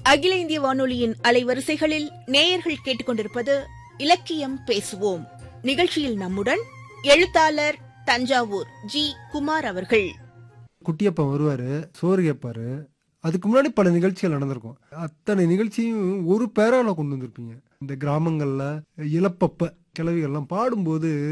அகில இந்திய வானொலியின் அலைவரிசைகளில் நேயர்கள் கேட்டுக்கொண்டிருப்பது இலக்கியம் பேசுவோம். நிகழ்ச்சியில் நம்முடன் எழுத்தாளர் தஞ்சாவூர் ஜி. குமார் அவர்கள். குட்டியப்பா வருவாரு, சோறு கேட்பாரு. அதுக்கு முன்னாடி பல நிகழ்ச்சிகள் நடந்திருக்கும். அத்தனை நிகழ்ச்சியும் ஒரு பேரால கொண்டு வந்திருப்பீங்க. இந்த கிராமங்கள்ல இளப்பப்ப கிழவிகள்லாம் பாடும்போது